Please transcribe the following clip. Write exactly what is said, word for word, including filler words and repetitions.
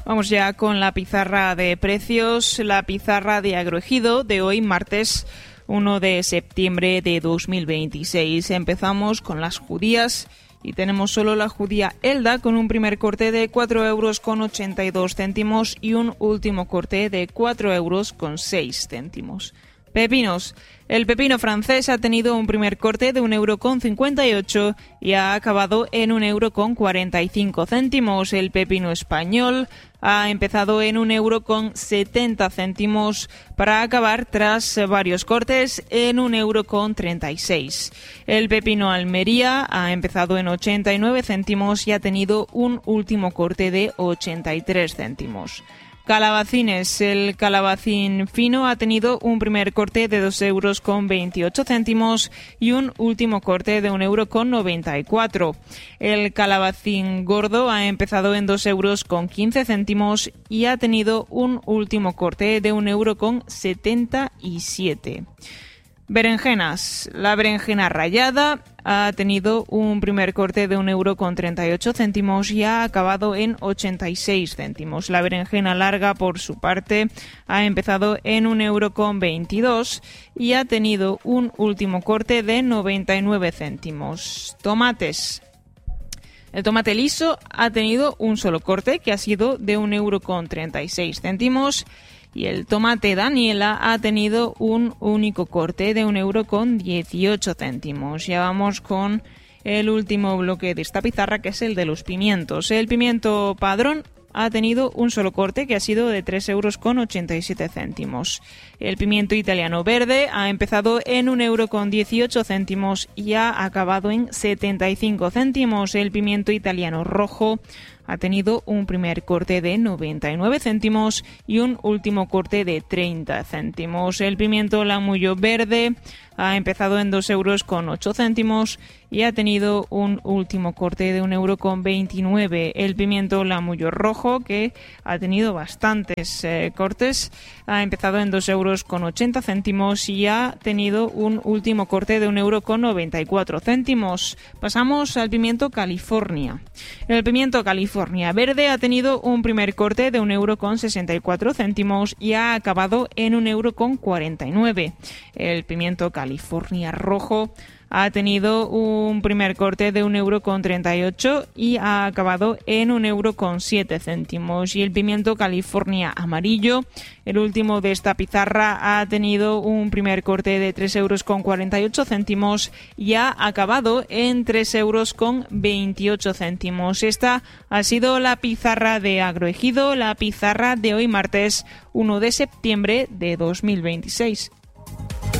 Vamos ya con la pizarra de precios, la pizarra de Agroejido de hoy, martes uno de septiembre de dos mil veintiséis. Empezamos con las judías y tenemos solo la judía Elda con un primer corte de cuatro euros con ochenta y dos céntimos y un último corte de cuatro euros con seis céntimos. Pepinos. El pepino francés ha tenido un primer corte de un euro con cincuenta y ocho y ha acabado en un euro con cuarenta y cinco céntimos. El pepino español ha empezado en un euro con setenta céntimos para acabar tras varios cortes en un euro con treinta y seis. El pepino Almería ha empezado en ochenta y nueve céntimos y ha tenido un último corte de ochenta y tres céntimos. Calabacines. El calabacín fino ha tenido un primer corte de dos euros con veintiocho céntimos y un último corte de un euro con noventa y cuatro. El calabacín gordo ha empezado en dos euros con quince céntimos y ha tenido un último corte de un euro con setenta y siete. Berenjenas. La berenjena rallada ha tenido un primer corte de un euro con treinta y ocho céntimos y ha acabado en ochenta y seis céntimos. La berenjena larga, por su parte, ha empezado en un euro con veintidós y ha tenido un último corte de noventa y nueve céntimos. Tomates. El tomate liso ha tenido un solo corte que ha sido de un euro con treinta y seis céntimos. Y el tomate Daniela ha tenido un único corte de un euro con dieciocho céntimos. Ya vamos con el último bloque de esta pizarra, que es el de los pimientos. El pimiento padrón ha tenido un solo corte que ha sido de tres euros con ochenta y siete céntimos. El pimiento italiano verde ha empezado en un euro con dieciocho céntimos y ha acabado en setenta y cinco céntimos. El pimiento italiano rojo ha tenido un primer corte de noventa y nueve céntimos y un último corte de treinta céntimos. El pimiento lamullo verde ha empezado en dos euros con ocho céntimos y ha tenido un último corte de un euro con veintinueve. El pimiento lamullo rojo, que ha tenido bastantes eh, cortes, ha empezado en dos euros con ochenta céntimos y ha tenido un último corte de un euro con noventa y cuatro céntimos. Pasamos al pimiento California. El pimiento California verde ha tenido un primer corte de un euro con sesenta y cuatro céntimos y ha acabado en un euro con cuarenta y nueve. El pimiento California rojo ha tenido un primer corte de un euro con treinta y ocho y ha acabado en un euro con siete céntimos. Y el pimiento California amarillo, el último de esta pizarra, ha tenido un primer corte de tres euros con cuarenta y ocho céntimos y ha acabado en tres euros con veintiocho céntimos. Esta ha sido la pizarra de Agroejido, la pizarra de hoy martes uno de septiembre de dos mil veintiséis.